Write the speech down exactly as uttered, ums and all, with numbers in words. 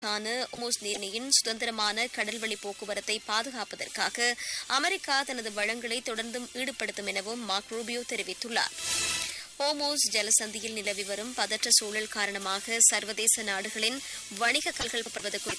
Hormuz நீரிணையின் சுதந்திரமான கடல்வழி போக்குவரத்தை பாதுகாப்பதற்காக அமெரிக்கா தனது வளங்களை தொடர்ந்தும் ஈடுபடுத்தும் எனவும் மார்க் ரூபியோ தெரிவித்துள்ளார். ஹோர்முஸ் ஜலசந்தியில் நிலவி வரும் பதற்ற சூழல் காரணமாக சர்வதேச நாடுகளின் வணிக கல்கள் படுவது குறித்து